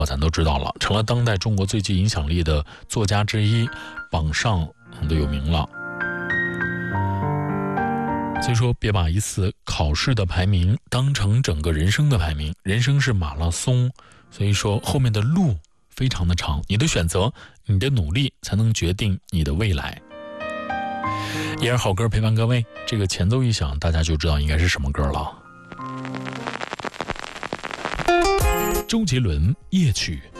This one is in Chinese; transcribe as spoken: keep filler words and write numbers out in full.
咱都知道了，成了当代中国最具影响力的作家之一，榜上都有名了。所以说，别把一次考试的排名当成整个人生的排名，人生是马拉松，所以说后面的路非常的长，你的选择，你的努力才能决定你的未来。一儿好歌陪伴各位，这个前奏一响，大家就知道应该是什么歌了。周杰伦夜曲。